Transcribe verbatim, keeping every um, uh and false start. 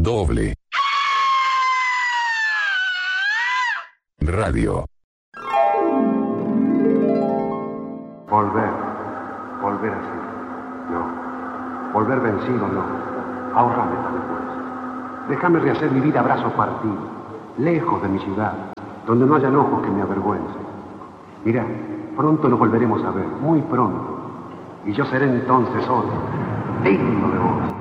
Doble Radio. Volver, volver así, no, volver vencido, no, ahorrame la vergüenza. Déjame rehacer mi vida a brazo partido, lejos de mi ciudad, donde no haya ojos que me avergüencen. Mira, pronto nos volveremos a ver, muy pronto, y yo seré entonces otro, digno de vos.